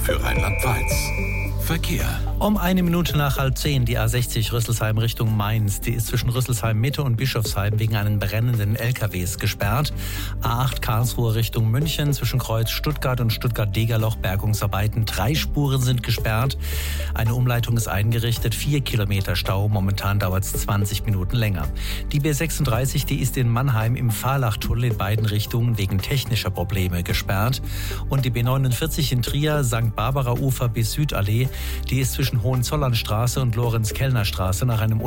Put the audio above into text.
für Rheinland-Pfalz. Verkehr. Um 1 Minute nach 9:30 die A60 Rüsselsheim Richtung Mainz. Die ist zwischen Rüsselsheim Mitte und Bischofsheim wegen einen brennenden LKWs gesperrt. A8 Karlsruhe Richtung München zwischen Kreuz Stuttgart und Stuttgart-Degerloch Bergungsarbeiten. 3 Spuren sind gesperrt. Eine Umleitung ist eingerichtet. 4 Kilometer Stau. Momentan dauert es 20 Minuten länger. Die B36, die ist in Mannheim im Fahrlachtunnel in beiden Richtungen wegen technischer Probleme gesperrt. Und die B49 in Trier, St. Barbara Ufer bis Südallee, die ist zwischen Hohenzollernstraße und Lorenz-Kellner-Straße nach einem